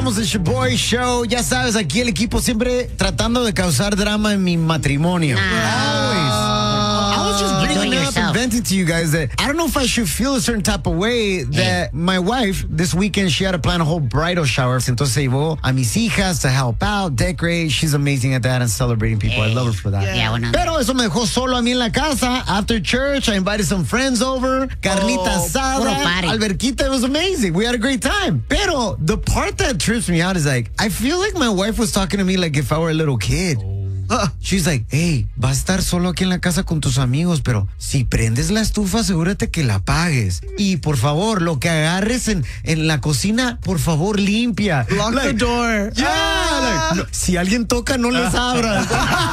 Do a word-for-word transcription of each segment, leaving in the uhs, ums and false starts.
Somos el Shaboy Show. Ya sabes, aquí el equipo siempre tratando de causar drama en mi matrimonio. Always. I was just bringing up and venting to you guys that I don't know if I should feel a certain type of way that hey. my wife, this weekend, she had to plan a whole bridal shower. Entonces se llevó a mis hijas to help out, decorate. She's amazing at that and celebrating people. Hey. I love her for that. Yeah. Yeah, bueno. Pero eso me dejó solo a mí en la casa. After church, I invited some friends over. Carnita oh, asada. Alberquita. It was amazing. We had a great time. Pero the part that trips me out is like, I feel like my wife was talking to me like if I were a little kid. She's like, hey, vas a estar solo aquí en la casa con tus amigos, pero si prendes la estufa, asegúrate que la apagues. Y por favor, lo que agarres en, en la cocina, por favor, limpia. Lock like, the door. Yeah. Ah. Like, no, si alguien toca, no les abras.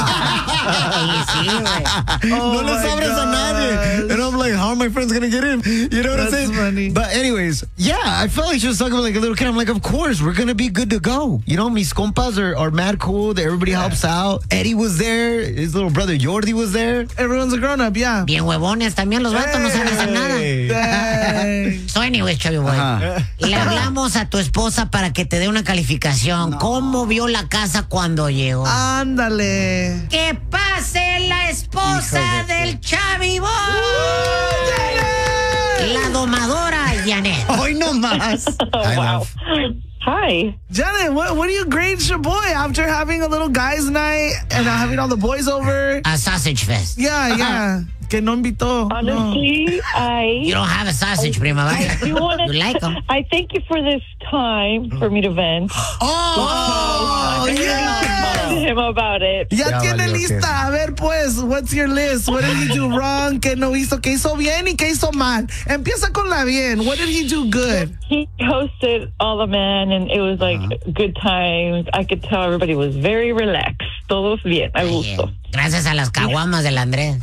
oh no les abras gosh. a nadie. And I'm like, how are my friends going to get in? You know what That's I'm saying? Funny. But anyways, yeah, I felt like she was talking about like a little kid. I'm like, of course, we're going to be good to go. You know, mis compas are, are mad cool. That everybody yeah. helps out. Eddie was there. His little brother Jordi was there. Everyone's a grown up, yeah. Bien huevones también los vatos, hey, no saben hacer nada. Hey. So anyways, Chavy Boy, uh-huh. le hablamos a tu esposa para que te dé una calificación. No. ¿Cómo vio la casa cuando llegó? Ándale. Que pase la esposa de del Chavy Boy. Uh, la domadora Janet. Hoy no más. Oh, wow. Hi. Janet, what, what do you grade your boy after having a little guys' night and uh, having all the boys over? A sausage fest. Yeah, yeah. Que no invitó. Honestly, no. I... You don't have a sausage, prima. I do wanna, you like them. I thank you for this time for me to vent. Oh, oh yeah. Him about it. Ya, ya tiene valió, lista. okay. A ver, pues, what's your list? What did he do wrong? ¿Qué no hizo? ¿Qué hizo bien y qué hizo mal? Empieza con la bien. What did he do good? He hosted all the men, and it was like uh-huh. good times. I could tell everybody was very relaxed. Todos bien. A gusto. Gracias a las caguamas del Andrés.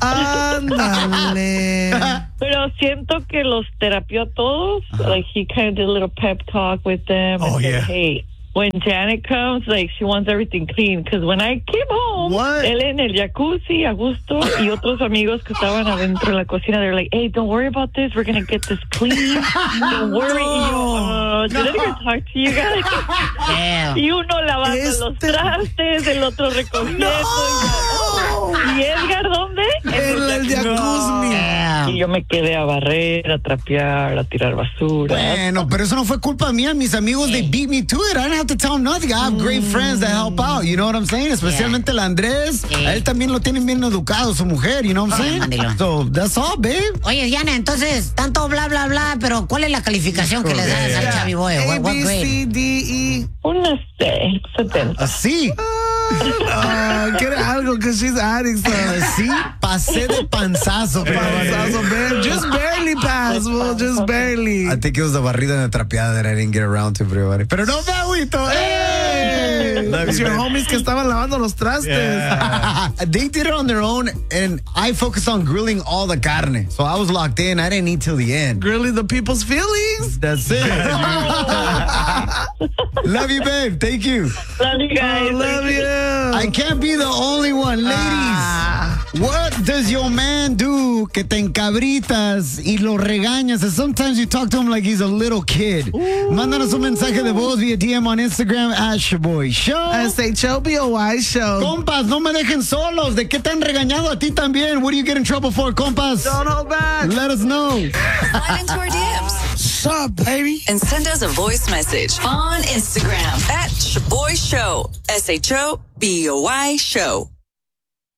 Ándale. Pero siento que los terapió a todos. Uh-huh. Like, he kind of did a little pep talk with them. Oh, and said, yeah. Hey, when Janet comes, like, she wants everything clean. Because when I came home, what? él en el jacuzzi, a gusto, y otros amigos que estaban adentro de la cocina, they're like, hey, don't worry about this. We're going to get this clean. Don't worry. No. Uh, did I even talk to you guys? Damn. Y uno lavando Este... los trastes, el otro recogiendo. No. ¿Y Edgar dónde? En el jacuzzi. No. Y yo me quedé a barrer, a trapear, a tirar basura. Bueno, pero eso no fue culpa mía. Mis amigos, they beat me to it. I didn't have to tell them nothing. I have great friends that help out. You know what I'm saying? Especialmente el Andrés. Yeah. A él también lo tienen bien educado, su mujer. You know what I'm saying? So, that's all, babe. Oye, Diana, entonces, tanto bla, bla, bla, pero ¿cuál es la calificación que le das al Chavy Boy? A, What, what B, grade? C, D, E. Una C, setenta. Así. Uh, quiere algo que she's adding some. Sí, pasé de panzazo. Panzazo, man. Just barely passed, well, just barely. I think it was the barrida and the trapeada that I didn't get around to, everybody. Pero no me agüito. Hey! It's your homies que estaban lavando los trastes. Yeah. They did it on their own, and I focused on grilling all the carne. So I was locked in. I didn't eat till the end. Grilling the people's feelings? That's it. Love you, babe. Thank you. Love you guys. I love you. I can't be the only one, ladies. Ah. What does your man do que te encabritas y lo regañas? And sometimes you talk to him like he's a little kid. Ooh. Mándanos un mensaje de voz via D M on Instagram at Shaboy Show. S H O B O Y Show. Compas, no me dejen solos. ¿De qué te han regañado a ti también? What do you get in trouble for, compas? Don't hold back. Let us know. Slide into our D Ms. What's up, baby? And send us a voice message on Instagram at Shaboy Show. S H O B O Y Show.